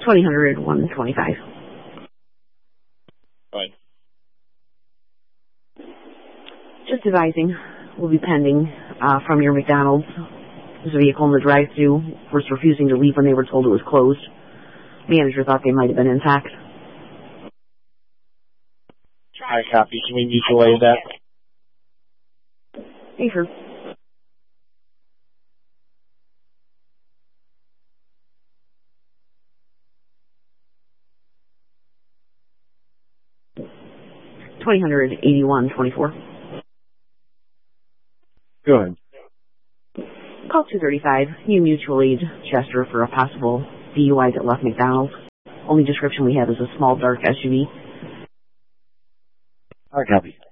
2000 125. Fine. Just advising, will be pending from your McDonald's. There's a vehicle in the drive-thru was refusing to leave when they were told it was closed. Manager thought they might have been intact. I copy. Can we mutual aid that? Hey, sure. $2,081.24. Go ahead. Call 235. New mutual aid Chester for a possible DUI that left McDonald's. Only description we have is a small dark SUV. I copy.